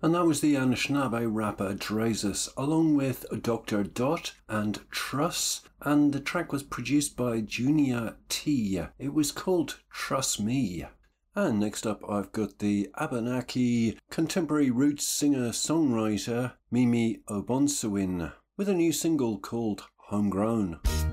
And that was the Anishinaabe rapper Drazus, along with Dr. Dot and Truss, and the track was produced by Junior T. It was called Trust Me. And next up I've got the Abenaki contemporary roots singer-songwriter Mimi Obonsuin with a new single called Homegrown.